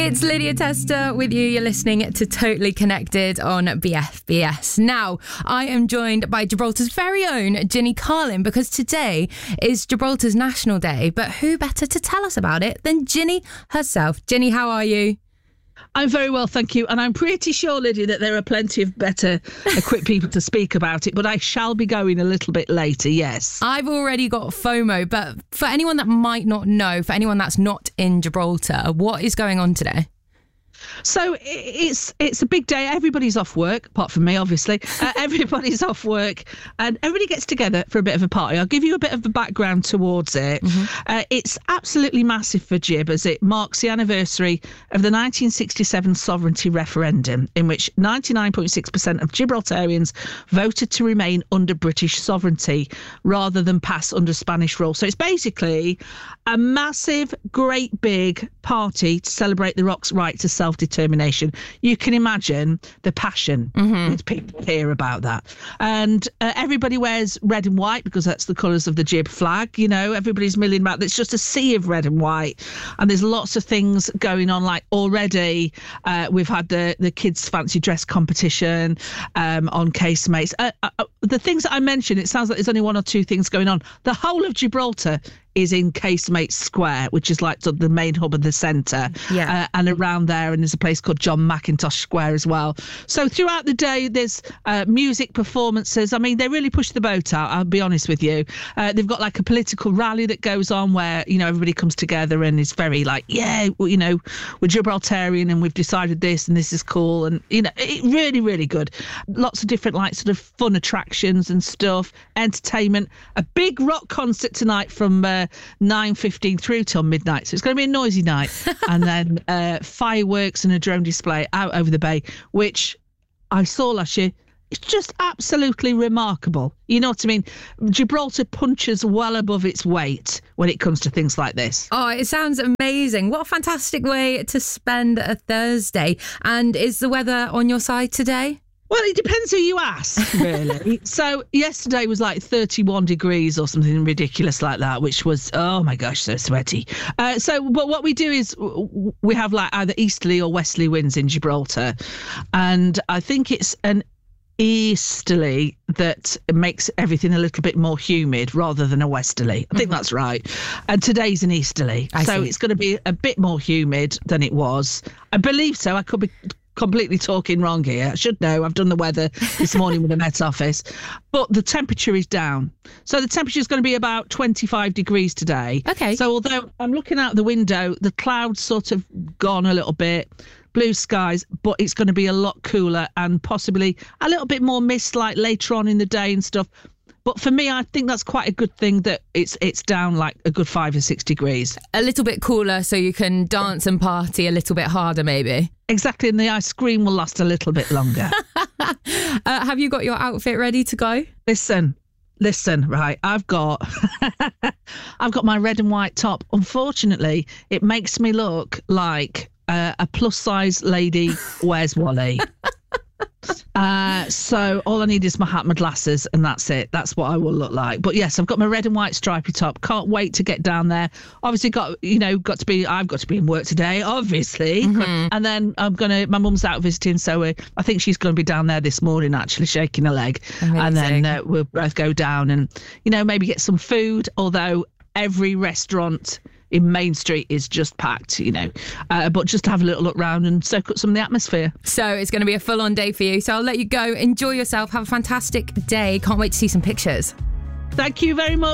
It's Lydia Tester with you. You're listening to Totally Connected on BFBS. Now, I am joined by Gibraltar's very own Ginny Carlin because today is Gibraltar's National Day. But who better to tell us about it than Ginny herself? Ginny, how are you? I'm very well, thank you. And I'm pretty sure, Lydia, that there are plenty of better equipped people to speak about it, but I shall be going a little bit later, yes. I've already got FOMO, but for anyone that might not know, for anyone that's not in Gibraltar, what is going on today? So it's a big day. Everybody's off work, apart from me, obviously. Everybody's off work and everybody gets together for a bit of a party. I'll give you a bit of the background towards it. It's absolutely massive for Gib as it marks the anniversary of the 1967 sovereignty referendum, in which 99.6% of Gibraltarians voted to remain under British sovereignty rather than pass under Spanish rule. So it's basically a massive, great big party to celebrate the ROC's right to self-determination. You can imagine the passion that people hear about that. And everybody wears red and white because that's the colours of the Gib flag. You know, everybody's milling about. It's just a sea of red and white. And there's lots of things going on. Like already we've had the kids' fancy dress competition on Casemates. The things that I mentioned, it sounds like there's only one or two things going on. The whole of Gibraltar is in Casemates Square, which is like the main hub of the centre. And around there, and there's a place called John Mackintosh Square as well. So throughout the day, there's music performances. I mean, they really push the boat out, I'll be honest with you. They've got like a political rally that goes on where, you know, everybody comes together and is very like, yeah, well, you know, we're Gibraltarian and we've decided this and this is cool. And, you know, it really, really good. Lots of different like sort of fun attractions and stuff, entertainment. A big rock concert tonight from 9:15 through till midnight, so it's going to be a noisy night. And then fireworks and a drone display out over the bay, which I saw last year. It's just absolutely remarkable. You know what I mean? Gibraltar punches well above its weight when it comes to things like this. Oh, it sounds amazing. What a fantastic way to spend a Thursday. And is the weather on your side today? Well, it depends who you ask, really. So yesterday was like 31 degrees or something ridiculous like that, which was, oh my gosh, so sweaty. But what we do is we have like either easterly or westerly winds in Gibraltar. And I think it's an easterly that makes everything a little bit more humid rather than a westerly. I think that's right. And today's an easterly. So it's going to be a bit more humid than it was. I believe so. I could be completely talking wrong here. I should know. I've done the weather this morning with the Met Office. But the temperature is down. So the temperature is going to be about 25 degrees today. Okay. So although I'm looking out the window, the clouds sort of gone a little bit, blue skies, but it's going to be a lot cooler and possibly a little bit more mist like later on in the day and stuff. But for me, I think that's quite a good thing that it's down like a good 5 or 6 degrees. A little bit cooler so you can dance and party a little bit harder, maybe. Exactly, and the ice cream will last a little bit longer. Have you got your outfit ready to go? Listen, right, I've got my red and white top. Unfortunately, it makes me look like a plus-size lady wears Wally. So all I need is my hat, my glasses, and that's it. That's what I will look like. But yes, I've got my red and white stripy top. Can't wait to get down there. Obviously, I've got to be in work today, obviously. And then my mum's out visiting, so I think she's going to be down there this morning, actually shaking a leg. Amazing. And then we'll both go down and maybe get some food. Although every restaurant in Main Street is just packed, but just to have a little look round and soak up some of the atmosphere. So it's going to be a full-on day for you. So I'll let you go. Enjoy yourself. Have a fantastic day. Can't wait to see some pictures. Thank you very much.